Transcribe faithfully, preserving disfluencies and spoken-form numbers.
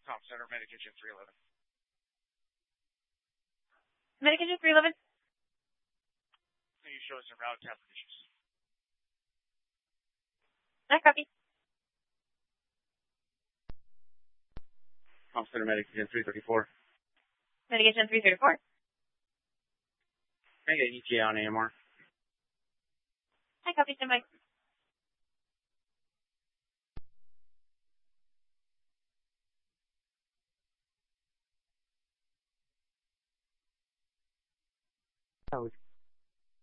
Tom Center, Medication three eleven. Medication three eleven. You show us some route tablet issues. I copy. Tom Center, Medication three thirty-four. Medication three thirty-four. Can I get E T A on A M R? I copy, stand by. Code